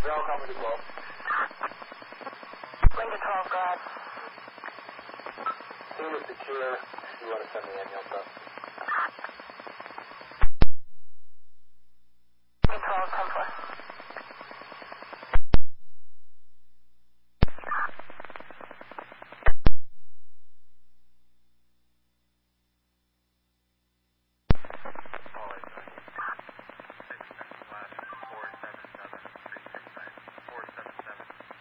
Zero, call me to 12. Ring to 12, go ahead. Scene is secure. You want to send me ambulance up? Ring 12, 10-4.